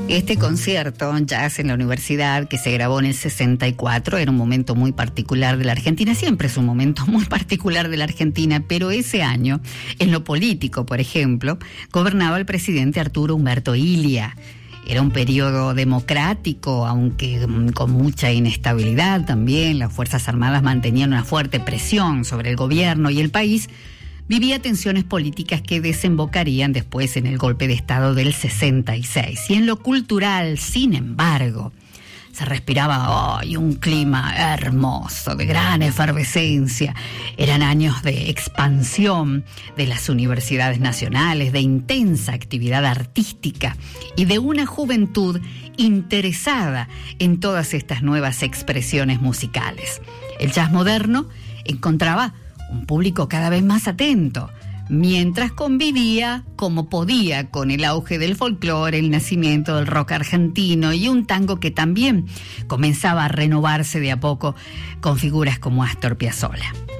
Este concierto, Jazz en la Universidad, que se grabó en el 64, era un momento muy particular de la Argentina. Siempre es un momento muy particular de la Argentina, pero ese año, en lo político, por ejemplo, gobernaba el presidente Arturo Umberto Illia. Era un periodo democrático, aunque con mucha inestabilidad también. Las Fuerzas Armadas mantenían una fuerte presión sobre el gobierno y el país vivía tensiones políticas que desembocarían después en el golpe de Estado del 66. Y en lo cultural, sin embargo, se respiraba hoy un clima hermoso, de gran efervescencia. Eran años de expansión de las universidades nacionales, de intensa actividad artística y de una juventud interesada en todas estas nuevas expresiones musicales. El jazz moderno encontraba un público cada vez más atento, mientras convivía como podía con el auge del folclore, el nacimiento del rock argentino y un tango que también comenzaba a renovarse de a poco con figuras como Astor Piazzolla.